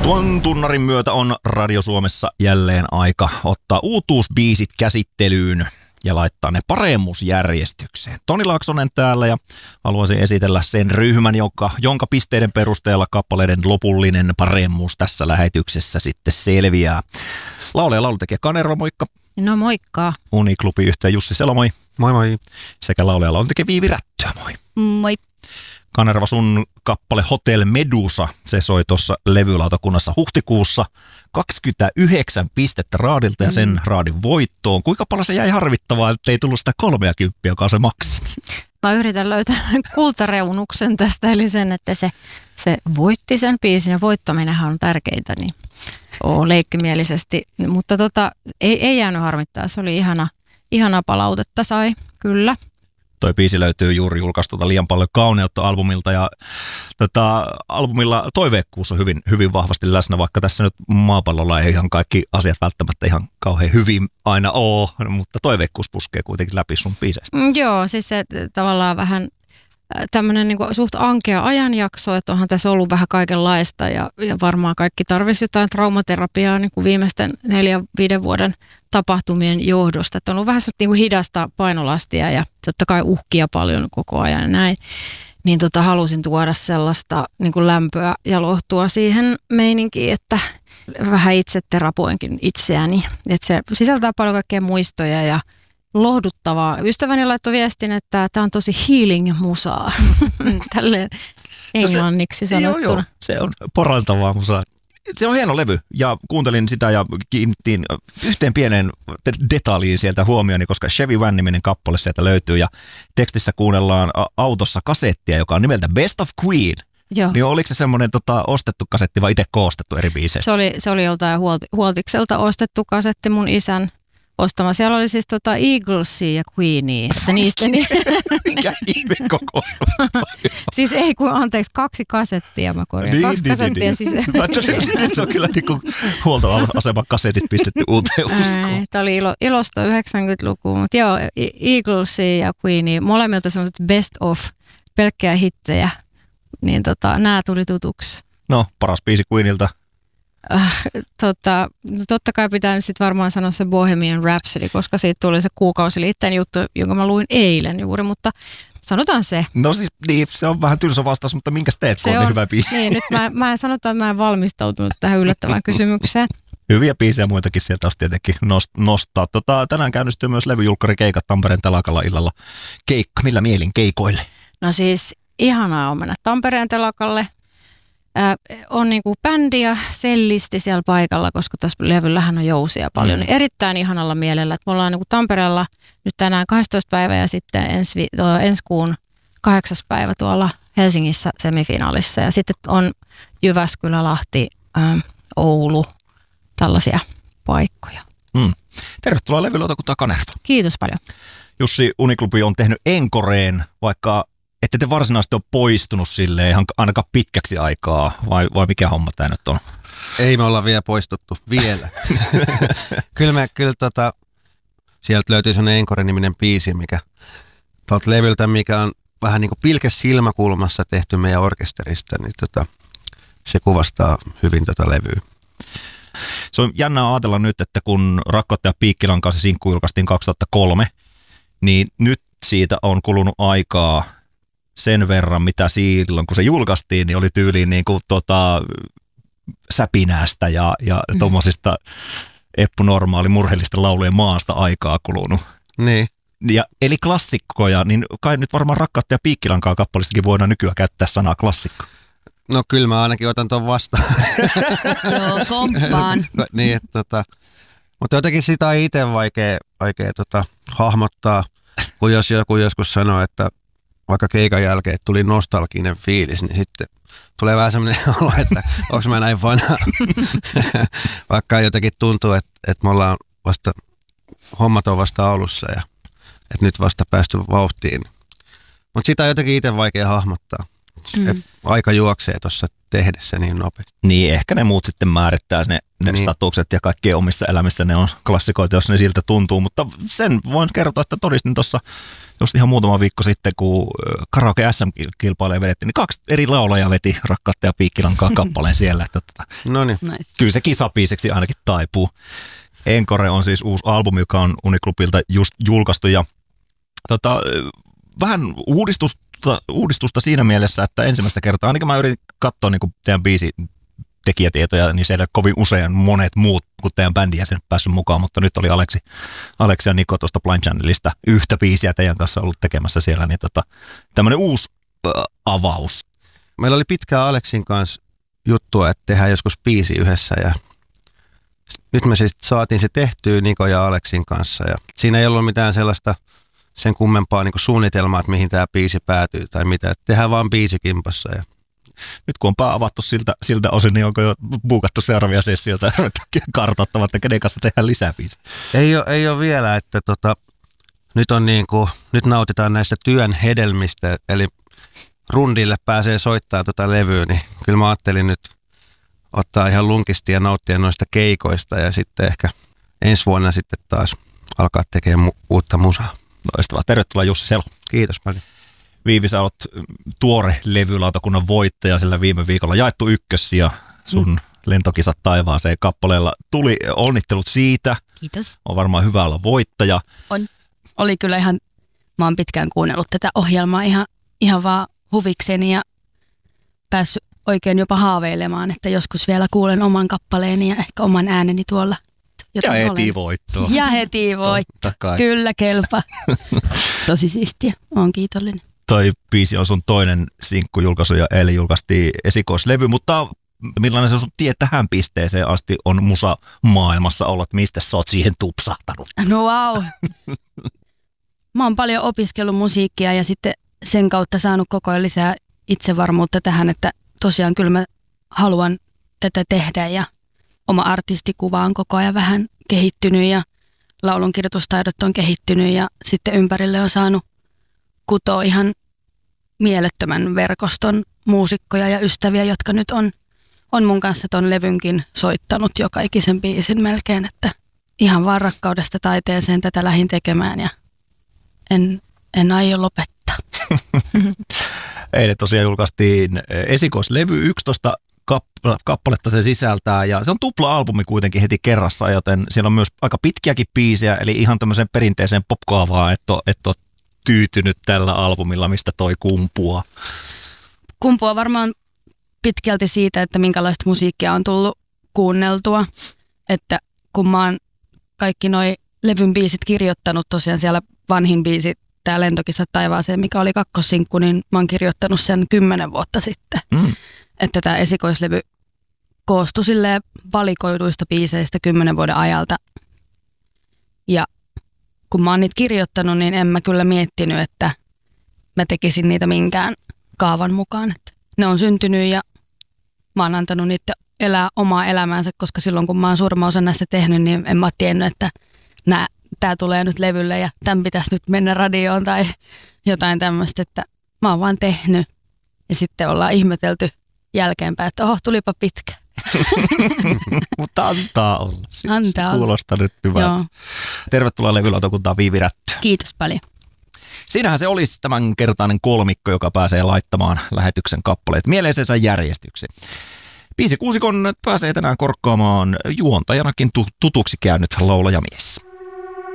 Tuon tunnarin myötä on Radio Suomessa jälleen aika ottaa uutuusbiisit käsittelyyn ja laittaa ne paremmuusjärjestykseen. Toni Laaksonen täällä ja haluaisin esitellä sen ryhmän, jonka pisteiden perusteella kappaleiden lopullinen paremmuus tässä lähetyksessä sitten selviää. Laulaja ja laulutekijä Kanerva, moikka. No moikka. Uniklubi-yhtiö Jussi Selo, moi. Moi moi. Sekä laulaja ja laulutekijä Viivi Rättyä, moi. Moi. Kanerva, sun kappale Hotel Medusa, se soi tuossa levylautakunnassa huhtikuussa. 29 pistettä raadilta ja sen raadin voittoon. Kuinka paljon se jäi harvittavaa, ettei tullut sitä 30, joka on se maksimi? Mä yritän löytää kultareunuksen tästä, eli sen, että se voitti sen biisin ja voittaminenhan on tärkeintä, niin leikkimielisesti. Mutta ei jäänyt harmittaa, se oli ihana palautetta sai, kyllä. Toi biisi löytyy juuri julkaistulta Liian paljon kauneutta albumilta ja albumilla toiveikkuus on hyvin vahvasti läsnä, vaikka tässä nyt maapallolla ei ihan kaikki asiat välttämättä ihan kauhean hyvin aina ole, mutta toiveikkuus puskee kuitenkin läpi sun biiseistä. Joo, siis se tavallaan vähän tämmöinen niin kuin suht ankea ajanjakso, että onhan tässä ollut vähän kaikenlaista ja varmaan kaikki tarvitsisi jotain traumaterapiaa niin kuin viimeisten 4-5 vuoden tapahtumien johdosta. Että on ollut vähän niin kuin hidasta painolastia ja totta kai uhkia paljon koko ajan ja näin. Niin halusin tuoda sellaista niin kuin lämpöä ja lohtua siihen meininkiin, että vähän itse terapoinkin itseäni. Että se sisältää paljon kaikkea muistoja ja lohduttavaa. Ystäväni laittoi viestin, että tämä on tosi healing musaa. Tälleen englanniksi sanottuna. Joo, se on porantavaa musaa. Se on hieno levy ja kuuntelin sitä ja kiinnitin yhteen pieneen detaljiin sieltä huomioni, koska Chevy Van-niminen kappale sieltä löytyy ja tekstissä kuunnellaan autossa kasettia, joka on nimeltä Best of Queen. Joo. Niin oliko se semmoinen ostettu kasetti vai itse koostettu eri biisejä? Se oli joltain huoltikselta ostettu kasetti mun isän ostama. Siellä oli siis Eaglesia ja Queenia. Että niistä mikä ihme koko siis ei kun, anteeksi, 2 kasettia mä korjaan. 2 kasettia niin. siis. Nyt se on kyllä niin kuin huoltoaseman kasetit pistetty uuteen uskoon. Tämä oli ilosta 90-lukua, mutta joo, Eaglesia ja Queenia, molemmilta semmoiset best of, pelkkää hittejä, niin nämä tuli tutuksi. No, paras biisi Queenilta. Totta kai pitää nyt sitten varmaan sanoa se Bohemian Rhapsody, koska siitä tuli se kuukausiliitteen juttu, jonka mä luin eilen juuri, mutta sanotaan se. No siis niin, se on vähän tylsä vastaus, mutta minkäs teet, kun on niin hyvä biisi? Niin, nyt mä sanotaan, että mä en valmistautunut tähän yllättävään kysymykseen. Hyviä biisejä muitakin sieltä olisi tietenkin nostaa. Tänään käynnistyy myös levyjulkkarikeikat Tampereen telakalla illalla. Keikka, millä mielin keikoille? No siis ihanaa on mennä Tampereen telakalle. On niinku bändi ja sellisti siellä paikalla, koska tässä levyllähän on jousia paljon. Niin erittäin ihanalla mielellä, että me ollaan niinku Tampereella nyt tänään 12 päivä ja sitten ensi kuun 8. päivä tuolla Helsingissä semifinaalissa. Ja sitten on Jyväskylä, Lahti, Oulu, tällaisia paikkoja. Tervetuloa levylautakuntaan Kanerva. Kiitos paljon. Jussi, Uniklubi on tehnyt enkoreen, vaikka ette te varsinaisesti ole poistunut silleen ihan ainakaan pitkäksi aikaa, vai mikä homma tämä nyt on? Ei me olla vielä poistuttu, vielä. Kyllä sieltä löytyy sellainen Encore-niminen biisi, mikä tuolta levyltä, mikä on vähän niin kuin pilke silmäkulmassa tehty meidän orkesterista, niin se kuvastaa hyvin levyä. Se on jännää ajatella nyt, että kun Rakkautta ja Piikkilankaa se sinkku julkaistiin 2003, niin nyt siitä on kulunut aikaa sen verran, mitä silloin, kun se julkaistiin, niin oli tyyliin niin kuin säpinästä ja tuommoisista eppunormaali murheellisten laulujen maasta aikaa kulunut. Niin. Eli klassikkoja, niin kai nyt varmaan Rakkautta ja Piikkilankaa kappalistakin voidaan nykyään käyttää sanaa klassikko. No kyllä mä ainakin otan ton vastaan. Joo, komppaan. Niin, mutta jotenkin sitä ei itse vaikea hahmottaa, kun jos joku joskus sanoo, että vaikka keikan jälkeen tuli nostalginen fiilis, niin sitten tulee vähän semmoinen olo, että onko mä näin vanha. Vaikka jotenkin tuntuu, että me ollaan hommat on vasta alussa ja että nyt vasta päästy vauhtiin. Mutta sitä on jotenkin itse vaikea hahmottaa. Et aika juoksee tuossa tehdessä niin nopeasti. Niin, ehkä ne muut sitten määrittää ne niin. Statukset ja kaikkien omissa elämissä ne on klassikoita, jos ne siltä tuntuu, mutta sen voin kertoa, että todistin tuossa just ihan muutama viikko sitten, kun Karaoke SM-kilpailuja vedettiin, niin 2 eri laulajaa veti Rakkautta ja Piikkilankaa kappaleen siellä, että Noniin. Nice. Kyllä se kisabiiseksi ainakin taipuu. Encore on siis uusi albumi, joka on Uniklubilta just julkaistu ja vähän uudistusta siinä mielessä, että ensimmäistä kertaa, ainakin mä yritin katsoa niin kuin teidän biisitekijätietoja, niin siellä kovin usein monet muut kuin teidän bändin jäsenet päässyt mukaan, mutta nyt oli Aleksi ja Niko tuosta Blind Channelista yhtä biisiä teidän kanssa ollut tekemässä siellä, niin tämmöinen uusi avaus. Meillä oli pitkään Aleksin kanssa juttua, että tehdään joskus biisi yhdessä ja nyt me siis saatiin se tehtyä Niko ja Aleksin kanssa ja siinä ei ollut mitään sellaista sen kummempaa niin kuin suunnitelmaa, että mihin tämä biisi päätyy tai mitä. Että tehdään vaan biisi kimpassa. Ja nyt kun on pää avattu siltä osin, niin onko jo buukattu seuraavia sessioita ja kartoittamaan, että kenen kanssa tehdään lisää biisiä? Ei ole vielä, että nyt nautitaan näistä työn hedelmistä, eli rundille pääsee soittaa levyä, niin kyllä mä ajattelin nyt ottaa ihan lunkisti ja nauttia noista keikoista ja sitten ehkä ensi vuonna sitten taas alkaa tekemään uutta musaa. Loistavaa. Tervetuloa Jussi Selo. Kiitos paljon. Viivi, sä oot tuore levylautakunnan voittaja, sillä viime viikolla jaettu ykkössiä sun Lentokisat taivaaseen kappaleella. Tuli onnittelut siitä. Kiitos. On varmaan hyvä olla voittaja. Oli kyllä ihan, mä oon pitkään kuunnellut tätä ohjelmaa ihan vaan huvikseni ja päässyt oikein jopa haaveilemaan, että joskus vielä kuulen oman kappaleeni ja ehkä oman ääneni tuolla. Ja heti voittoa. Ja heti voitto. Kyllä kelpaa. Tosi siistiä. Oon kiitollinen. Toi biisi on sun toinen sinkkujulkaisu ja eilen julkaistiin esikoislevy, mutta millainen se sun tie tähän pisteeseen asti on musa maailmassa ollut? Mistä sä oot siihen tupsahtanut? No wow. Mä oon paljon opiskellut musiikkia ja sitten sen kautta saanut koko ajan lisää itsevarmuutta tähän, että tosiaan kyllä mä haluan tätä tehdä ja oma artistikuva on koko ajan vähän kehittynyt ja laulunkirjoitustaidot on kehittynyt ja sitten ympärille on saanut kutoa ihan mielettömän verkoston muusikkoja ja ystäviä, jotka nyt on mun kanssa ton levynkin soittanut joka ikisen biisin melkein, että ihan vaan rakkaudesta taiteeseen tätä lähdin tekemään ja en aio lopettaa. Eilen tosiaan julkaistiin esikoislevy 11 kappaletta se sisältää ja se on tupla-albumi kuitenkin heti kerrassa, joten siellä on myös aika pitkiäkin biisejä, eli ihan tämmöiseen perinteiseen popkaavaan, että ole tyytynyt tällä albumilla, mistä toi kumpuaa. Kumpuaa varmaan pitkälti siitä, että minkälaista musiikkia on tullut kuunneltua, että kun mä oon kaikki noi levyn biisit kirjoittanut, tosiaan siellä vanhin biisi, tää Lentokisat taivaaseen, mikä oli kakkossinkku, niin mä oon kirjoittanut sen 10 vuotta sitten. Että tämä esikoislevy koostui silleen valikoiduista biiseistä 10 vuoden ajalta. Ja kun mä oon niitä kirjoittanut, niin en mä kyllä miettinyt, että mä tekisin niitä minkään kaavan mukaan. Että ne on syntynyt ja mä oon antanut niitä elää omaa elämäänsä, koska silloin kun mä oon suurimman osan näistä tehnyt, niin en mä ole tiennyt, että tää tulee nyt levylle ja tämän pitäisi nyt mennä radioon tai jotain tämmöistä, että mä oon vaan tehnyt. Ja sitten ollaan ihmetelty jälkeenpäin, että tulipa pitkä. Mutta antaa olla. Antaa olla. Kuulostaa nyt hyvältä. Tervetuloa levylautakuntaan Viivi Rättö. Kiitos paljon. Siinähän se olisi tämänkertainen kolmikko, joka pääsee laittamaan lähetyksen kappaleet mieleisensä järjestykseen. Biisikuusikon pääsee tänään korkkaamaan juontajanakin tutuksi käynyt laulajamies.